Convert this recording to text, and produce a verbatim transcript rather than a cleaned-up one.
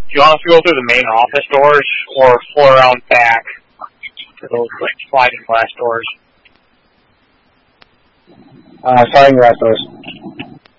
Do you want us to go through the main office doors or floor around back to those like sliding glass doors? Uh, sliding glass doors.